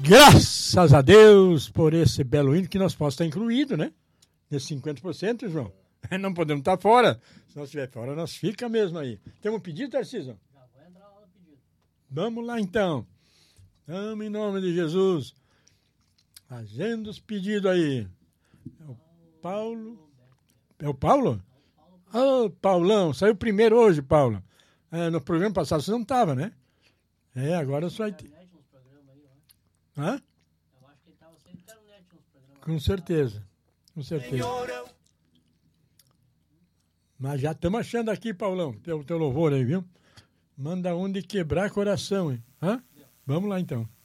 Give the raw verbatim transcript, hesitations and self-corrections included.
Graças a Deus por esse belo hino que nós possamos estar incluído, né? Nesse cinquenta por cento, João. Não podemos estar fora. Se nós estiver fora, nós fica mesmo aí. Temos um pedido, Tarcísio? Já vou entrar lá no pedido. Vamos lá, então. Vamos em nome de Jesus. Fazendo os pedidos aí. É o Paulo. É o Paulo? Ah, oh, Paulão. Saiu primeiro hoje, Paulo. É, no programa passado você não estava, né? É, agora só vai ter. Hã? Eu acho que ele estava sem internet nos programas. Com certeza. Com certeza. Mas já estamos achando aqui, Paulão, teu, teu louvor aí, viu? Manda um de quebrar coração, hein? Hã? Vamos lá, então.